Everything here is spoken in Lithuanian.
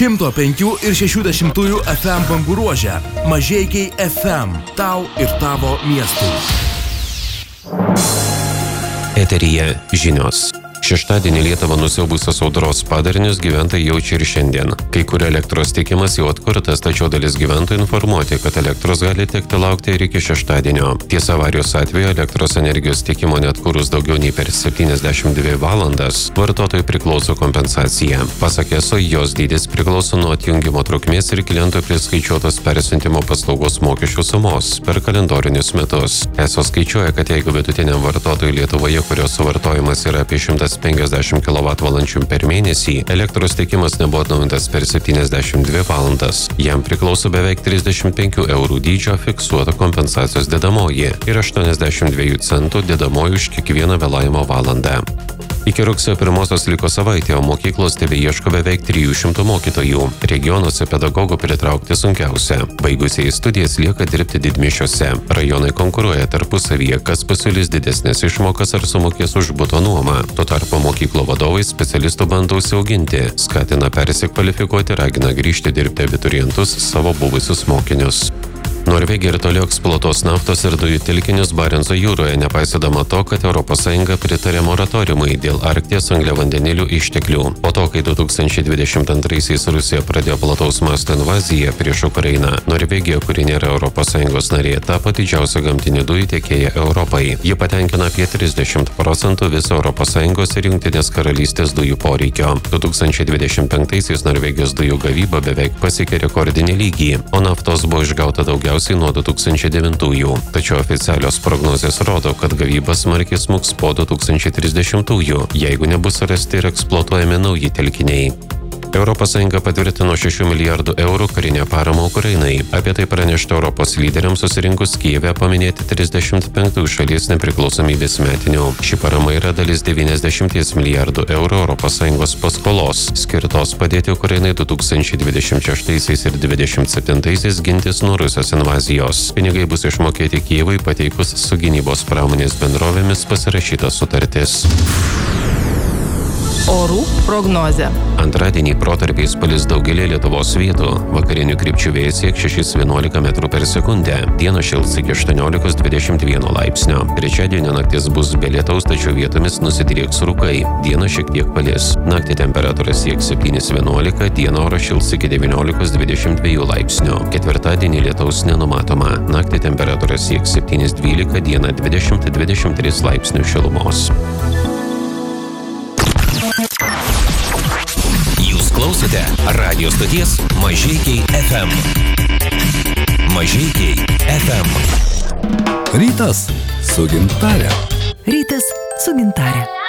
105 ir 60 FM bangų ruože. Mažeikiai FM. Tau ir tavo miestui. Eteryje žinios. Šeštadienį Lietuvą nusiaubusios audros padarinius gyventojai jaučia ir šiandien. Kai kur elektros tiekimas jau atkurtas, tačiau dalis gyventojų informuoti, kad elektros gali tekti laukti ir iki šeštadienio. Tiesa, avarijos atveju elektros energijos tiekimo neatkūrus daugiau nei per 72 valandas, vartotojui priklauso kompensacija. Pasak ESO, jos dydis priklauso nuo atjungimo trukmės ir klientui priskaičiuotos persiuntimo paslaugos mokesčių sumos per kalendorinius metus. ESO skaičiuoja, kad jeigu vidutiniam vartotojui Lietuvoje, kurios suvartojimas yra apie 150 kWh per mėnesį, elektros tiekimas nebuvo atnaujintas per 72 valandas. Jam priklauso beveik 35 eurų dydžio fiksuota kompensacijos dedamoji ir 82 centų dedamoji už kiekvieną vėlavimo valandą. Iki rugsėjo 1 liko savaitė, o mokyklos tebeieško beveik 300 mokytojų. Regionuose pedagogų pritraukti sunkiausia. Baigusieji studijas lieka dirbti didmiesčiuose. Rajonai konkuruoja tarpusavyje, kas pasiūlys didesnės išmokas ar sumokės už buto nuomą. Tuo tarpu mokyklo vadovai specialistų bando užsiauginti, skatina persikvalifikuoti, ragina grįžti dirbti abiturientus, savo buvusius mokinius. Norvegija ir toliau eksploatuos naftos ir dujų telkinius Barenco jūroje, nepaisydama to, kad ES pritarė moratoriumui dėl Arkties angliavandenilių išteklių. Po to, kai 2022-aisiais Rusija pradėjo plataus masto invaziją prieš Ukrainą, Norvegija, kuri nėra ES narė, tapo didžiausia gamtinių dujų tiekėja Europai. Ji patenkina apie 30% viso ES ir Jungtinės karalystės dujų poreikio. 2025-aisiais Norvegijos dujų gavyba beveik pasiekė rekordinį lygį, o naftos buvo išgauta daugiausiai nuo 2009-ųjų. Tačiau oficialios prognozės rodo, kad gavyba smarkiai smuks po 2030-ųjų, jeigu nebus rasti ir eksploatuojami nauji telkiniai. ES patvirtino 6 milijardų eurų karinę paramą Ukrainai. Apie tai pranešta Europos lyderiams susirinkus Kijeve paminėti 35 šalies nepriklausomybės metinių. Ši parama yra dalis 90 milijardų eurų ES paskolos, skirtos padėti Ukrainai 2026 ir 2027 gintis nuo Rusijos invazijos. Pinigai bus išmokėti Kijevui pateikus su gynybos pramonės bendrovėmis pasirašytas sutartis. Orų prognozė. Antradienį protarpiais palis daugelį Lietuvos vietų. Vakarinių krypčių vėjas sieks 6–11 metrų per sekundę. Dieną šils iki 18–21 laipsnio. Trečiadienio naktis bus be lietaus, tačiau vietomis nusidrieks rūkai. Dieną šiek tiek palis. Naktį temperatūra sieks 7–11, dieną oras šils iki 19–22 laipsnio. Ketvirtadienį lietaus nenumatoma. Naktį temperatūra sieks 7–12, dieną 20–23 laipsnių šilumos. Jūs klausote radio stoties Mažeikiai FM. Mažeikiai FM. Rytas su gintare. Rytas su gintare.